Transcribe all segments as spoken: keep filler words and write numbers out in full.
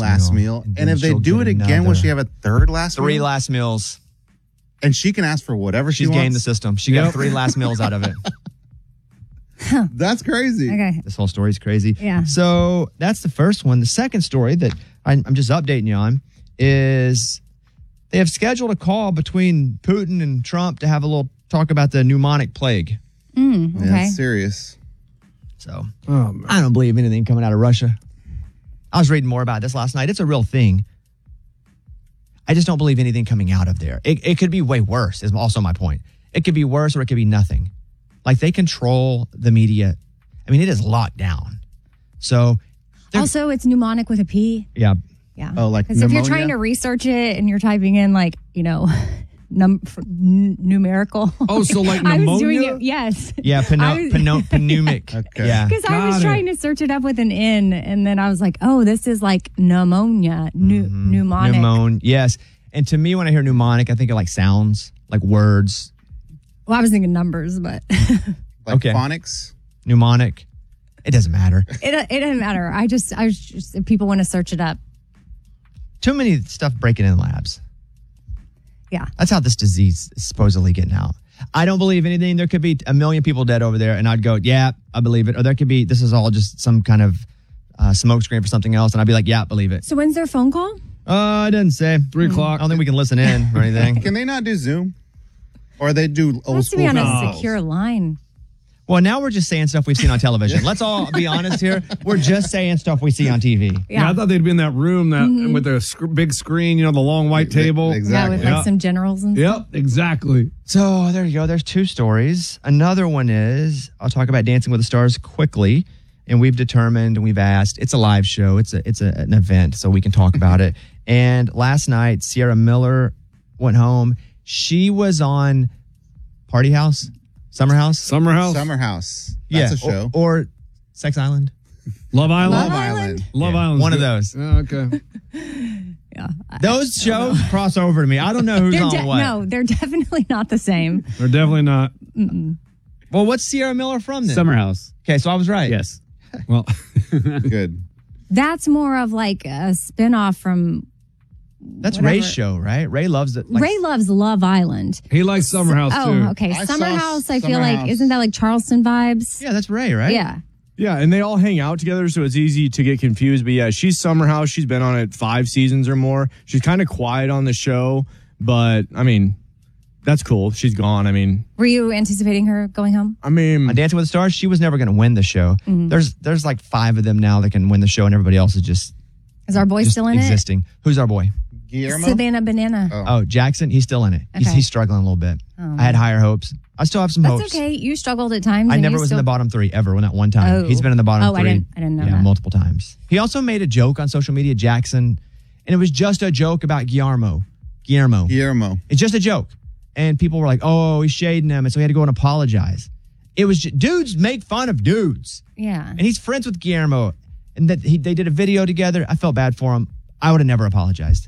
last meal. And, and if they do it again, another. will she have a third last Three meal? last meals. And she can ask for whatever she She's wants? gamed the system. She Yep. got three last meals out of it. That's crazy. Okay. This whole story is crazy. Yeah. So that's the first one. The second story that I'm, I'm just updating you on is they have scheduled a call between Putin and Trump to have a little talk about the pneumonic plague. Mm, okay. Yeah, it's serious. So Oh, man. I don't believe anything coming out of Russia. I was reading more about this last night. It's a real thing. I just don't believe anything coming out of there. It, it could be way worse, is also my point. It could be worse or it could be nothing. Like they control the media. I mean, it is locked down. So, they're- Also, it's mnemonic with a P. yeah. Yeah. Oh, like Because if you're pneumonia? trying to research it and you're typing in like, you know, num f- n- numerical. Oh, so like I was doing pneumonia? it. Yes. Yeah, pneu- I was- pneu- pneumic. Okay. Yeah. Because I was Got it. trying to search it up with an N, and then I was like, "Oh, this is like pneumonia, pneu- pneumonic." Pneumon. Yes. And to me, when I hear mnemonic, I think of like sounds, like words. Well, I was thinking numbers, but Like Okay. phonics? Mnemonic. It doesn't matter. it it doesn't matter. I just I was just if people want to search it up. Too many stuff breaking in labs. Yeah. That's how this disease is supposedly getting out. I don't believe anything. There could be a million people dead over there, and I'd go, yeah, I believe it. Or there could be, this is all just some kind of uh, smoke screen for something else, and I'd be like, yeah, believe it. So when's their phone call? Uh, it doesn't say. Three o'clock. I don't think we can listen in or anything. Can they not do Zoom? Or they do It old has to school be on a calls? secure line. Well, now we're just saying stuff we've seen on television. Let's all be honest here. We're just saying stuff we see on T V. Yeah. Yeah. I thought they'd be in that room that with the sc- big screen, you know, the long white table. Yeah, Exactly. with like Yeah. some generals and stuff. Yep, exactly. So there you go. There's two stories. Another one is I'll talk about Dancing with the Stars quickly. And we've determined and we've asked. It's a live show. It's a it's a, an event, so we can talk about it. And last night, Sierra Miller went home. She was on Party House, Summer House, Summer House, Summer House. That's a show. or, or Sex Island. Love Island, Love Love Island. Island. Love Yeah, Island. one of those. Yeah, okay. Yeah. Those shows cross over to me. I don't know who's They're on de- what. no, they're definitely not the same. They're definitely not. Well, what's Sierra Miller from then? Summer House. Okay, so I was right. Yes. Well, Good. That's more of like a spinoff from That's Whatever. Ray's show, right? Ray loves it. Like, Ray loves Love Island. he likes Summer House Oh, too. okay. I Summer saw House, I feel Summer like, House. isn't that like Charleston vibes? Yeah, that's Ray, right? Yeah. Yeah, and they all hang out together, so it's easy to get confused. But yeah, she's Summer House. She's been on it five seasons or more. She's kind of quiet on the show, but I mean, that's cool. She's gone. I mean, Were you anticipating her going home? I mean, On Dancing with the Stars, she was never going to win the show. Mm-hmm. There's there's like five of them now that can win the show, and everybody else is just, Is our boy just still in existing. Who's our boy? it? Guillermo? Savannah Banana. Oh. Oh, Jackson. He's still in it. He's, Okay. he's struggling a little bit. Oh. I had higher hopes. I still have some That's hopes. okay. You struggled at times. I and never you was still- in the bottom three ever. Well, not one time. Oh. He's been in the bottom Oh, I three. didn't- I didn't know yeah, that. multiple times. He also made a joke on social media, Jackson, and it was just a joke about Guillermo. Guillermo. Guillermo. It's just a joke. And people were like, oh, he's shading him. And so he had to go and apologize. It was just, dudes make fun of dudes. Yeah. And he's friends with Guillermo. And that he, they did a video together. I felt bad for him. I would have never apologized.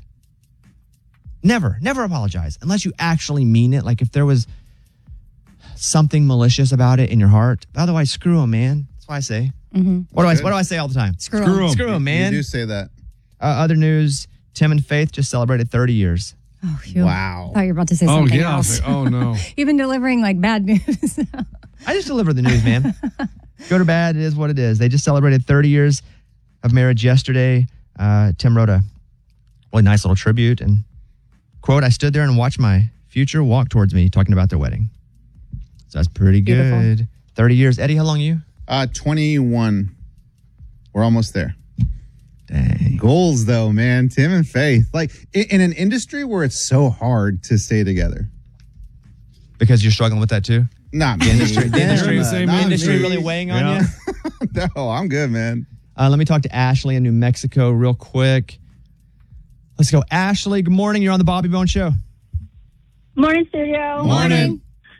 Never, never apologize. Unless you actually mean it. Like if there was something malicious about it in your heart. Otherwise, screw him, man. That's what I say. Mm-hmm. What do I, what do I say all the time? Screw, Screw 'em. 'em. Screw him, man. You do say that. Uh, other news, Tim and Faith just celebrated thirty years. Oh, phew. Wow. I thought you were about to say oh something yeah. I was else. like, oh no. You've been delivering like bad news. I just deliver the news, man. Good or bad, it is what it is. They just celebrated thirty years of marriage yesterday. Uh, Tim wrote a really nice little tribute and quote, I stood there and watched my future walk towards me talking about their wedding. So that's pretty Beautiful. good. thirty years. Eddie, how long are you? Uh, twenty-one. We're almost there. Dang. Goals, though, man. Tim and Faith. Like, in, in an industry where it's so hard to stay together. Because you're struggling with that too? Not me. The industry, the industry, the same the industry. industry really weighing on Yeah. you? No, I'm good, man. Uh, let me talk to Ashley in New Mexico real quick. Let's go. Ashley, good morning. You're on the Bobby Bone Show. Morning, studio. Morning.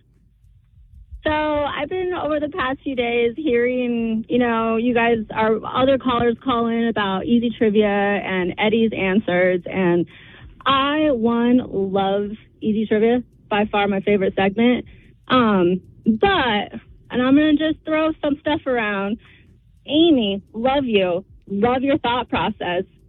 So I've been over the past few days hearing, you know, you guys, our other callers call in about easy trivia and Eddie's answers. And I, one, love easy trivia, by far my favorite segment. Um, but, and I'm going to just throw some stuff around. Amy, love you. Love your thought process.